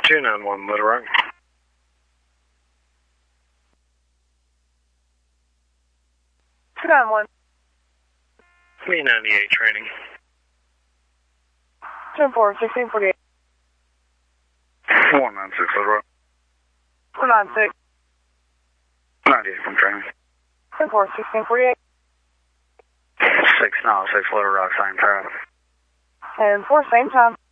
291 Little Rock. 291. B98 training. 10-4, 1648. 196 Little Rock. 496. 98 from training. 10-4, 1648. 696 Little Rock, same time. And 4, same time.